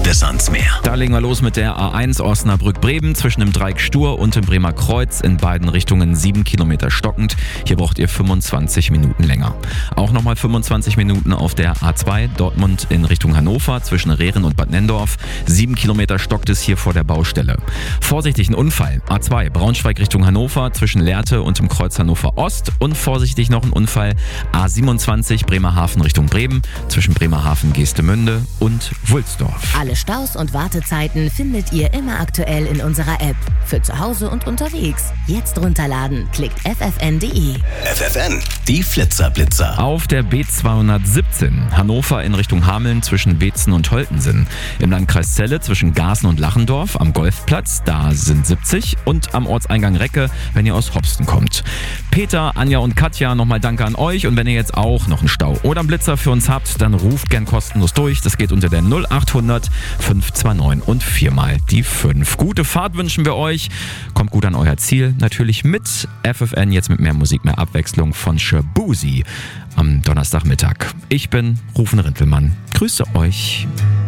bis ans Meer. Da legen wir los mit der A1 Osnabrück-Bremen zwischen dem Dreieck Stur und dem Bremer Kreuz in beiden Richtungen 7 Kilometer stockend. Hier braucht ihr 25 Minuten länger. Auch nochmal 25 Minuten auf der A2 Dortmund in Richtung Hannover zwischen Rehren und Bad Nenndorf. 7 Kilometer stockt es hier vor der Baustelle. Vorsichtig, ein Unfall. A2 Braunschweig Richtung Hannover zwischen Lehrte und dem Kreuz Hannover Ost. Und vorsichtig noch ein Unfall. A27 Bremerhaven Richtung Bremen zwischen Bremerhaven Geestemünde und Wulsdorf. Alle Staus und Wartezeiten findet ihr immer aktuell in unserer App. Für zu Hause und unterwegs. Jetzt runterladen. Klickt ffn.de. FFN, die Flitzer-Blitzer. Auf der B217 Hannover in Richtung Hameln zwischen Weetzen und Holtensen. Im Landkreis Celle zwischen Garsen und Lachendorf am Golfplatz, da sind 70. Und am Ortseingang Recke, wenn ihr aus Hopsten kommt. Peter, Anja und Katja, nochmal danke an euch. Und wenn ihr jetzt auch noch einen Stau oder einen Blitzer für uns habt, dann ruft gern kostenlos durch. Das geht unter der 0800 529 und 4 mal die 5. Gute Fahrt wünschen wir euch. Kommt gut an euer Ziel. Natürlich mit FFN, jetzt mit mehr Musik, mehr Abwechslung von Shabuzi am Donnerstagmittag. Ich bin Rufen Rintelmann. Grüße euch.